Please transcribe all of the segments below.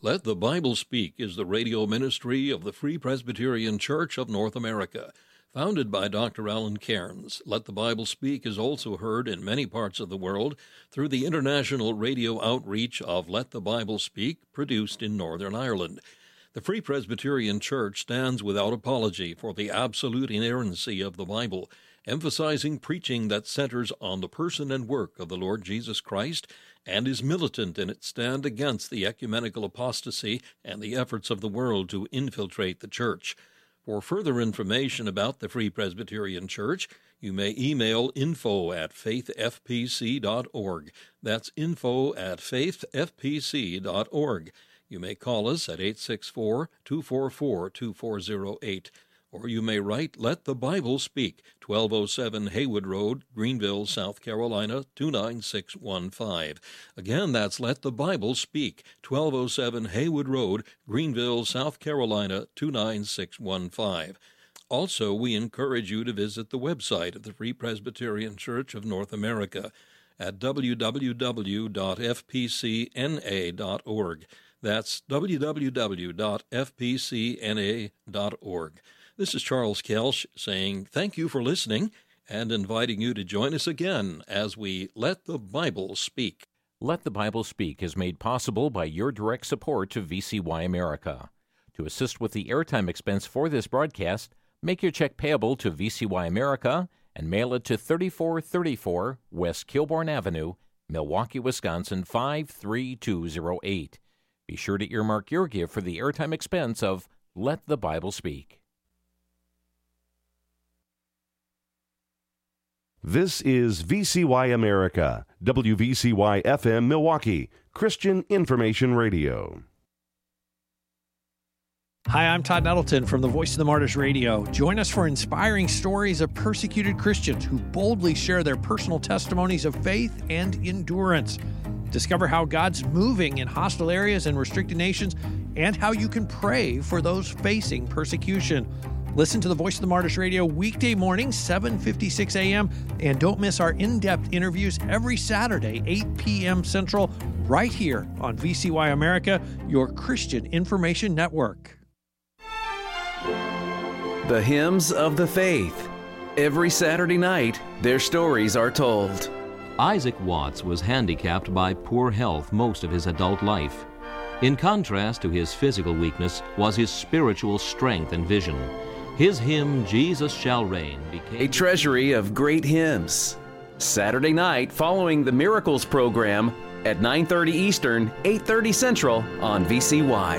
Let the Bible Speak is the radio ministry of the Free Presbyterian Church of North America. Founded by Dr. Alan Cairns, Let the Bible Speak is also heard in many parts of the world through the international radio outreach of Let the Bible Speak, produced in Northern Ireland. The Free Presbyterian Church stands without apology for the absolute inerrancy of the Bible, emphasizing preaching that centers on the person and work of the Lord Jesus Christ, and is militant in its stand against the ecumenical apostasy and the efforts of the world to infiltrate the church. For further information about the Free Presbyterian Church, you may email info@faithfpc.org. That's info@faithfpc.org. You may call us at 864-244-2408. Or you may write Let the Bible Speak, 1207 Haywood Road, Greenville, South Carolina, 29615. Again, that's Let the Bible Speak, 1207 Haywood Road, Greenville, South Carolina, 29615. Also, we encourage you to visit the website of the Free Presbyterian Church of North America at www.fpcna.org. That's www.fpcna.org. This is Charles Kelsch saying thank you for listening and inviting you to join us again as we Let the Bible Speak. Let the Bible Speak is made possible by your direct support to VCY America. To assist with the airtime expense for this broadcast, make your check payable to VCY America and mail it to 3434 West Kilbourne Avenue, Milwaukee, Wisconsin 53208. Be sure to earmark your gift for the airtime expense of Let the Bible Speak. This is VCY America, WVCY-FM Milwaukee, Christian Information Radio. Hi, I'm Todd Nettleton from the Voice of the Martyrs Radio. Join us for inspiring stories of persecuted Christians who boldly share their personal testimonies of faith and endurance. Discover how God's moving in hostile areas and restricted nations, and how you can pray for those facing persecution. Listen to the Voice of the Martyrs Radio weekday mornings, 7:56 a.m., and don't miss our in-depth interviews every Saturday, 8 p.m. Central, right here on VCY America, your Christian Information Network. The Hymns of the Faith. Every Saturday night, their stories are told. Isaac Watts was handicapped by poor health most of his adult life. In contrast to his physical weakness was his spiritual strength and vision. His hymn, Jesus Shall Reign, became a treasury of great hymns. Saturday night following the Miracles program at 9:30 Eastern, 8:30 Central on VCY.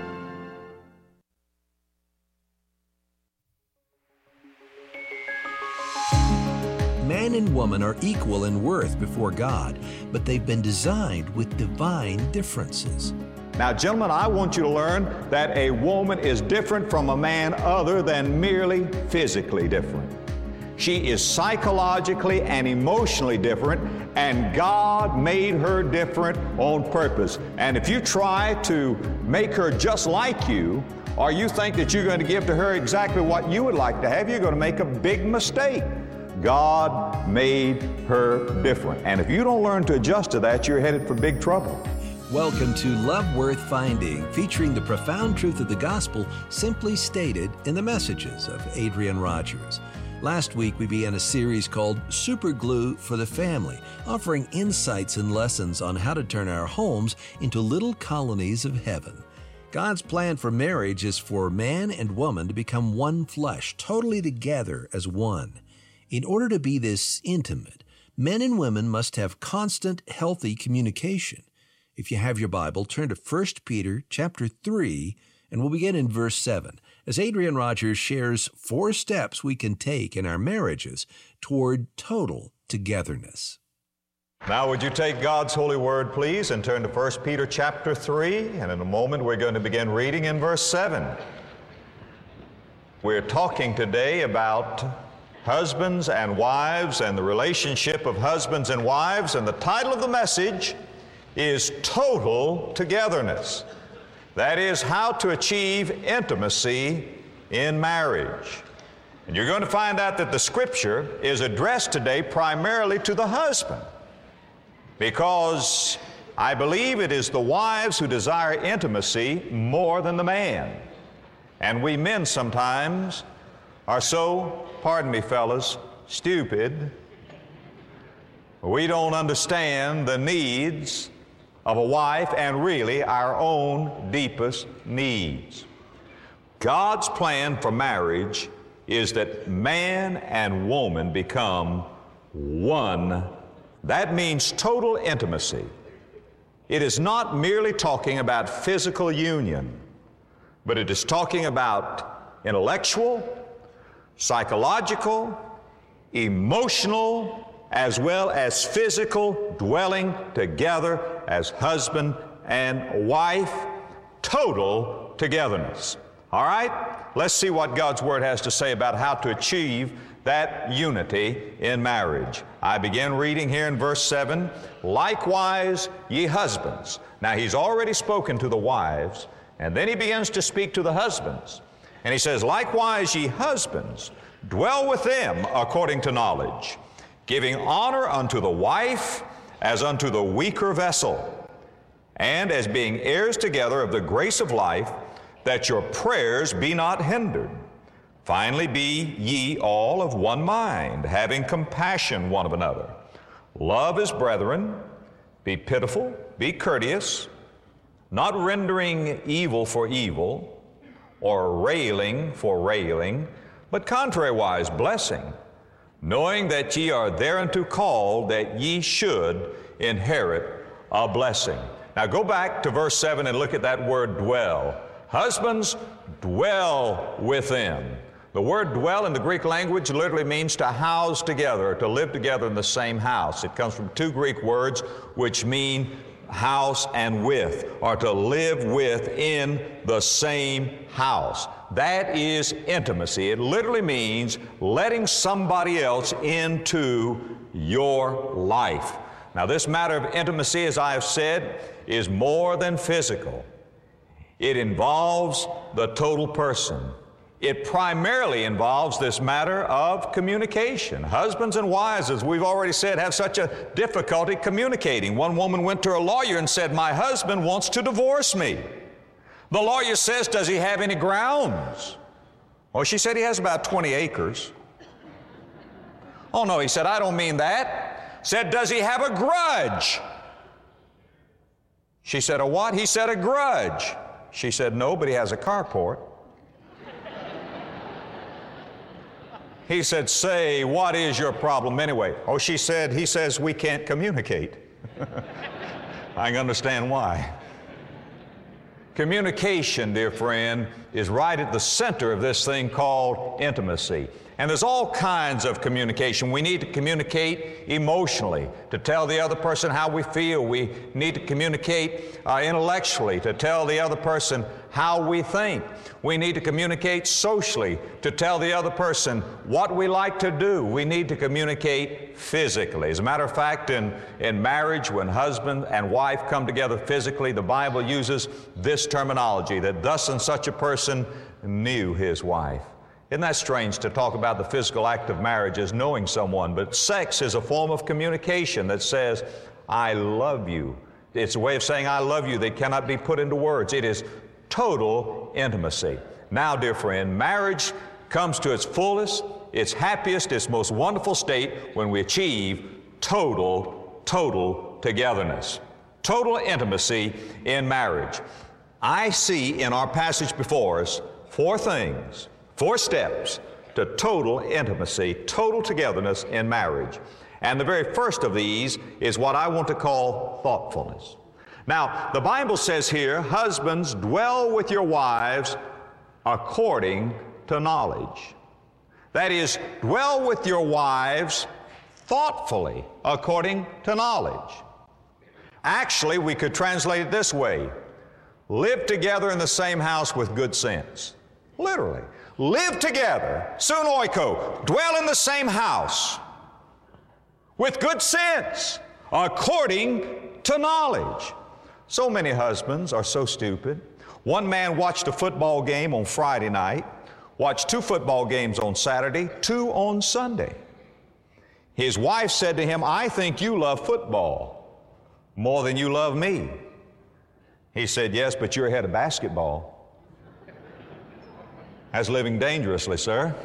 Man and woman are equal in worth before God, but they've been designed with divine differences. Now, gentlemen, I want you to learn that a woman is different from a man other than merely physically different. She is psychologically and emotionally different, and God made her different on purpose. And if you try to make her just like you, or you think that you're going to give to her exactly what you would like to have, you're going to make a big mistake. God made her different. And if you don't learn to adjust to that, you're headed for big trouble. Welcome to Love Worth Finding, featuring the profound truth of the gospel simply stated in the messages of Adrian Rogers. Last week, we began a series called Super Glue for the Family, offering insights and lessons on how to turn our homes into little colonies of heaven. God's plan for marriage is for man and woman to become one flesh, totally together as one. In order to be this intimate, men and women must have constant, healthy communication. If you have your Bible, turn to 1 Peter chapter 3, and we'll begin in verse 7, as Adrian Rogers shares 4 steps we can take in our marriages toward total togetherness. Now, would you take God's holy word, please, and turn to 1 Peter chapter 3, and in a moment we're going to begin reading in verse 7. We're talking today about husbands and wives and the relationship of husbands and wives, and the title of the message is Total Togetherness. That is, how to achieve intimacy in marriage. And you're going to find out that the Scripture is addressed today primarily to the husband, because I believe it is the wives who desire intimacy more than the man. And we men sometimes are so, pardon me fellas, stupid. We don't understand the needs of a wife and really our own deepest needs. God's plan for marriage is that man and woman become one. That means total intimacy. It is not merely talking about physical union, but it is talking about intellectual, psychological, emotional, as well as physical dwelling together as husband and wife, total togetherness. All right? Let's see what God's Word has to say about how to achieve that unity in marriage. I begin reading here in verse 7, likewise ye husbands. Now he's already spoken to the wives, and then he begins to speak to the husbands. And he says, likewise ye husbands, dwell with them according to knowledge, giving honor unto the wife as unto the weaker vessel, and as being heirs together of the grace of life, that your prayers be not hindered. Finally, be ye all of one mind, having compassion one of another. Love as brethren, be pitiful, be courteous, not rendering evil for evil, or railing for railing, but contrariwise blessing, knowing that ye are thereunto called, that ye should inherit a blessing. Now go back to verse 7 and look at that word dwell. Husbands, dwell with them. The word dwell in the Greek language literally means to house together, or to live together in the same house. It comes from two Greek words which mean house and with, or to live with in the same house. That is intimacy. It literally means letting somebody else into your life. Now, this matter of intimacy, as I have said, is more than physical. It involves the total person. It primarily involves this matter of communication. Husbands and wives, as we've already said, have such a difficulty communicating. One woman went to her lawyer and said, my husband wants to divorce me. The lawyer says, does he have any grounds? Well, she said he has about 20 acres. Oh, no, he said, I don't mean that. Said, does he have a grudge? She said, a what? He said, a grudge. She said, no, but he has a carport. He said, say, what is your problem anyway? Oh, he says, we can't communicate. I can understand why. Communication, dear friend, is right at the center of this thing called intimacy. And there's all kinds of communication. We need to communicate emotionally, to tell the other person how we feel. We need to communicate intellectually, to tell the other person how we think. We need to communicate socially, to tell the other person what we like to do. We need to communicate physically. As a matter of fact, in marriage, when husband and wife come together physically, the Bible uses this terminology, that thus and such a person knew his wife. Isn't that strange to talk about the physical act of marriage as knowing someone? But sex is a form of communication that says, I love you. It's a way of saying I love you that cannot be put into words. It is total intimacy. Now, dear friend, marriage comes to its fullest, its happiest, its most wonderful state when we achieve total togetherness. Total intimacy in marriage. I see in our passage before us four steps to total intimacy, total togetherness in marriage. And the very first of these is what I want to call thoughtfulness. Now, the Bible says here, husbands, dwell with your wives according to knowledge. That is, dwell with your wives thoughtfully according to knowledge. Actually, we could translate it this way: live together in the same house with good sense. Literally. Live together, sunoiko, dwell in the same house with good sense, according to knowledge. So many husbands are so stupid. One man watched a football game on Friday night, watched 2 football games on Saturday, 2 on Sunday. His wife said to him, I think you love football. More than you love me. He said, yes, but you're ahead of basketball. That's living dangerously, sir.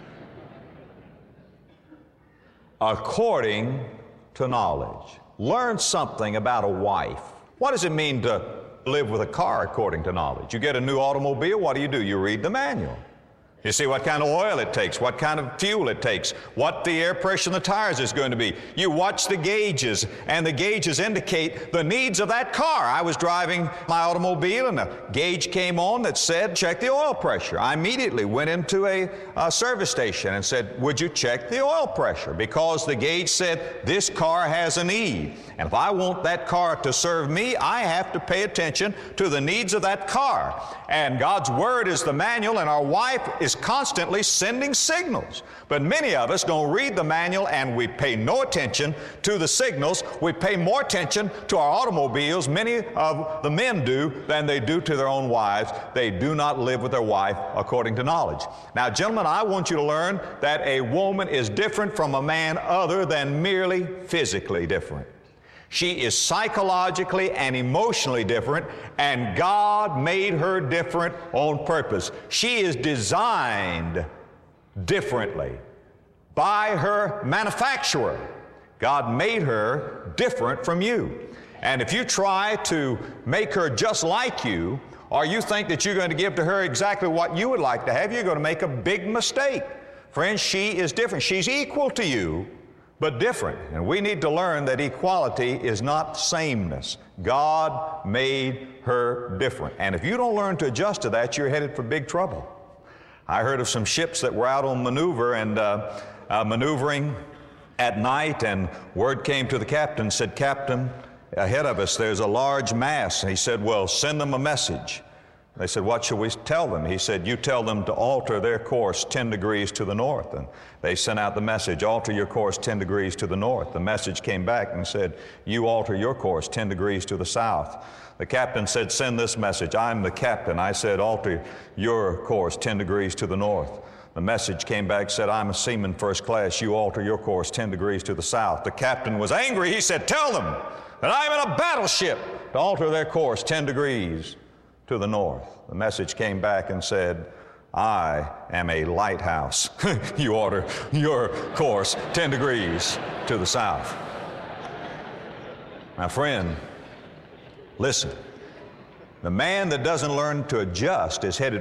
According to knowledge. Learn something about a wife. What does it mean to live with a car according to knowledge? You get a new automobile, what do? You read the manual. You see what kind of oil it takes, what kind of fuel it takes, what the air pressure in the tires is going to be. You watch the gauges, and the gauges indicate the needs of that car. I was driving my automobile, and a gauge came on that said, check the oil pressure. I immediately went into a service station and said, would you check the oil pressure? Because the gauge said, this car has a need. And if I want that car to serve me, I have to pay attention to the needs of that car. And God's Word is the manual, and our wife is constantly sending signals. But many of us don't read the manual, and we pay no attention to the signals. We pay more attention to our automobiles, many of the men do, than they do to their own wives. They do not live with their wife according to knowledge. Now, gentlemen, I want you to learn that a woman is different from a man other than merely physically different. She is psychologically and emotionally different, and God made her different on purpose. She is designed differently by her manufacturer. God made her different from you. And if you try to make her just like you, or you think that you're going to give to her exactly what you would like to have, you're going to make a big mistake. Friends, she is different. She's equal to you, but different. And we need to learn that equality is not sameness. God made her different. And if you don't learn to adjust to that, you're headed for big trouble. I heard of some ships that were out on maneuver and maneuvering at night, and word came to the captain, said, Captain, ahead of us there's a large mass. And he said, well, send them a message. They said, what shall we tell them? He said, you tell them to alter their course 10 degrees to the north. And they sent out the message, alter your course 10 degrees to the north. The message came back and said, you alter your course 10 degrees to the south. The captain said, send this message. I'm the captain. I said, alter your course 10 degrees to the north. The message came back, said, I'm a seaman first class. You alter your course 10 degrees to the south. The captain was angry. He said, tell them that I'm in a battleship to alter their course 10 degrees to the north. The message came back and said, I am a lighthouse. You alter your course 10 degrees to the south. Now, friend, listen. The man that doesn't learn to adjust is headed